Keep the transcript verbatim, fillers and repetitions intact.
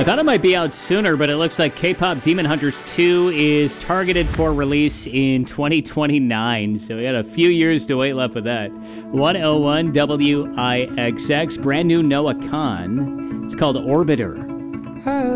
I thought it might be out sooner, but it looks like K-Pop Demon Hunters two is targeted for release in twenty twenty-nine. So we got a few years to wait left with that. one oh one W I X X, brand new Noah Khan. It's called Orbiter.